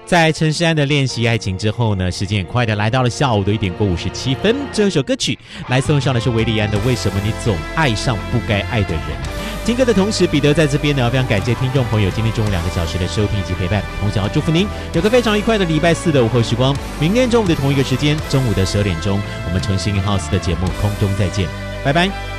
在陈诗安的练习爱情之后呢，时间很快的来到了下午的1:57，最后一首歌曲来送上的是韦礼安的《为什么你总爱上不该爱的人》。听歌的同时，彼得在这边呢非常感谢听众朋友今天中午2个小时的收听以及陪伴，同时要祝福您有个非常愉快的礼拜四的午后时光。明天中午的同一个时间，中午的12点钟，我们重新 House 的节目空中再见，拜拜。